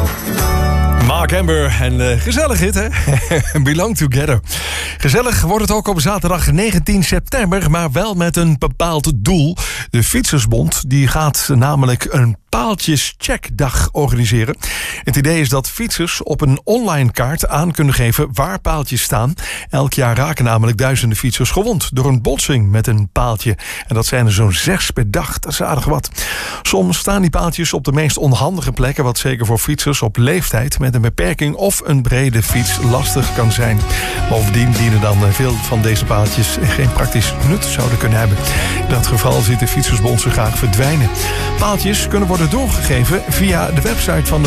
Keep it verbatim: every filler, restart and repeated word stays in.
Mark Amber en uh, gezellig hit, hè? Belong Together. Gezellig wordt het ook op zaterdag negentien september, maar wel met een bepaald doel. De Fietsersbond die gaat namelijk een paaltjescheckdag organiseren. Het idee is dat fietsers op een online kaart aan kunnen geven waar paaltjes staan. Elk jaar raken namelijk duizenden fietsers gewond door een botsing met een paaltje. En dat zijn er zo'n zes per dag, dat is aardig wat. Soms staan die paaltjes op de meest onhandige plekken, wat zeker voor fietsers op leeftijd met een beperking of een brede fiets lastig kan zijn. Bovendien dienen dan veel van deze paaltjes geen praktisch nut zouden kunnen hebben. In dat geval ziet de Fietsersbond ze graag verdwijnen. Paaltjes kunnen worden doorgegeven via de website van de